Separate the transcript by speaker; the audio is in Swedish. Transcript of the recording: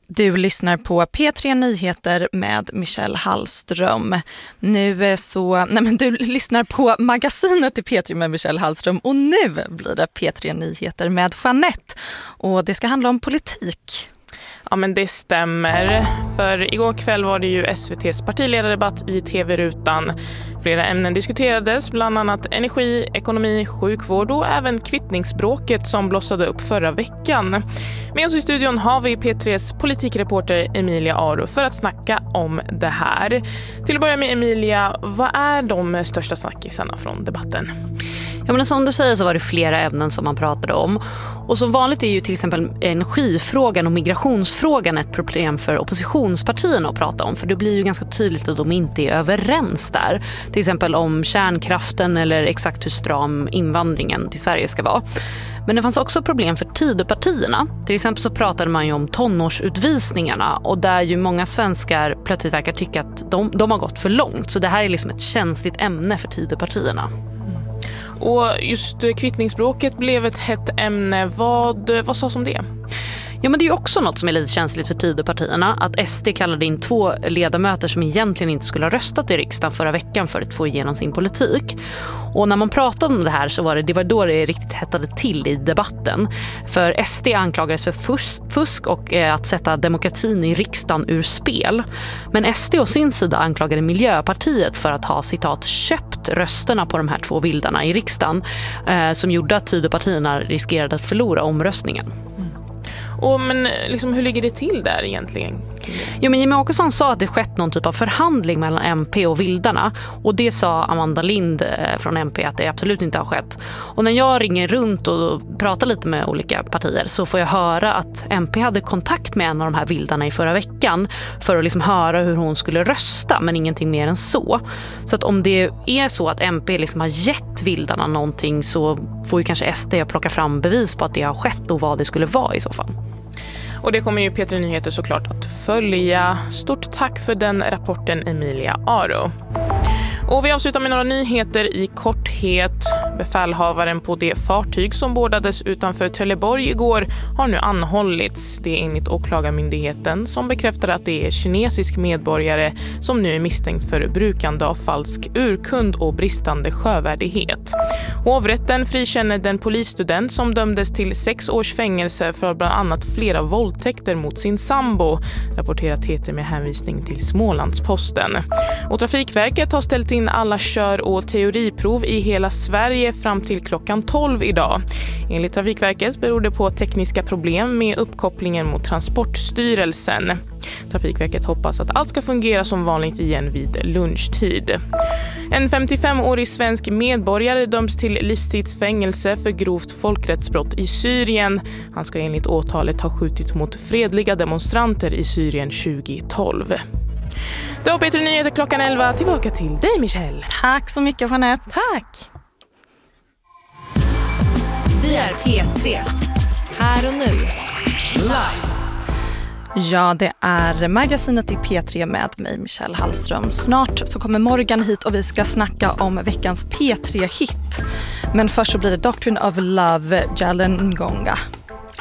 Speaker 1: Du lyssnar på P3 Nyheter med Michelle Hallström. Du lyssnar på magasinet i P3 med Michelle Hallström och nu blir det P3 Nyheter med Jeanette. Och det ska handla om politik.
Speaker 2: Ja, men det stämmer. För igår kväll var det ju SVT:s partiledardebatt i TV-rutan. Flera ämnen diskuterades, bland annat energi, ekonomi, sjukvård och även kvittningsbråket som blossade upp förra veckan. Med oss i studion har vi P3s politikreporter Emilia Aro för att snacka om det här. Till att börja med Emilia, vad är de största snackisarna från debatten?
Speaker 3: Ja, men som du säger så var det flera ämnen som man pratade om. Och som vanligt är ju till exempel energifrågan och migrationsfrågan ett problem för oppositionspartierna att prata om. För det blir ju ganska tydligt att de inte är överens där. Till exempel om kärnkraften eller exakt hur stram invandringen till Sverige ska vara. Men det fanns också problem för Tidöpartierna. Till exempel så pratade man ju om tonårsutvisningarna och där ju många svenskar plötsligt verkar tycka att de har gått för långt. Så det här är liksom ett känsligt ämne för Tidöpartierna.
Speaker 2: Och just kvittningsbråket blev ett hett ämne. Vad sades om det?
Speaker 3: Ja, men det är ju också något som är lite känsligt för Tidöpartierna. Att SD kallade in 2 ledamöter som egentligen inte skulle ha röstat i riksdagen förra veckan för att få igenom sin politik. Och när man pratade om det här så var det då det riktigt hettade till i debatten. För SD anklagades för fusk och att sätta demokratin i riksdagen ur spel. Men SD å sin sida anklagade Miljöpartiet för att ha, citat, köpt rösterna på de här 2 vildarna i riksdagen som gjorde att Tidöpartierna riskerade att förlora omröstningen.
Speaker 2: Men liksom, hur ligger det till där egentligen?
Speaker 3: Jo, men Jimmie Åkesson sa att det skett någon typ av förhandling mellan MP och vildarna. Och det sa Amanda Lind från MP att det absolut inte har skett. Och när jag ringer runt och pratar lite med olika partier så får jag höra att MP hade kontakt med en av de här vildarna i förra veckan för att liksom höra hur hon skulle rösta, men ingenting mer än så. Så att om det är så att MP liksom har gett vildarna någonting så får ju kanske SD plocka fram bevis på att det har skett och vad det skulle vara i så fall.
Speaker 2: Och det kommer ju P3 Nyheter såklart att följa. Stort tack för den rapporten, Emilia Aro. Och vi avslutar med några nyheter i korthet. Befälhavaren på det fartyg som bordades utanför Trelleborg igår har nu anhållits. Det är enligt åklagarmyndigheten som bekräftar att det är kinesisk medborgare som nu är misstänkt för brukande av falsk urkund och bristande sjövärdighet. Hovrätten frikänner den polisstudent som dömdes till 6 års fängelse för bland annat flera våldtäkter mot sin sambo, rapporterar TT med hänvisning till Smålandsposten. Och Trafikverket har ställt in alla kör- och teoriprov i hela Sverige fram till klockan 12 idag. Enligt Trafikverket beror det på tekniska problem med uppkopplingen mot Transportstyrelsen. Trafikverket hoppas att allt ska fungera som vanligt igen vid lunchtid. En 55-årig svensk medborgare döms till livstidsfängelse för grovt folkrättsbrott i Syrien. Han ska enligt åtalet ha skjutit mot fredliga demonstranter i Syrien 2012. Det var P3 Nyheter klockan 11. Tillbaka till dig, Michelle.
Speaker 1: Tack så mycket, Jeanette.
Speaker 2: Tack.
Speaker 4: Vi är P3. Här och nu. Live.
Speaker 1: Ja, det är magasinet i P3 med mig, Michelle Hallström. Snart så kommer Morgan hit och vi ska snacka om veckans P3-hit. Men först så blir det Doctrine of Love, Jalen Ngonga.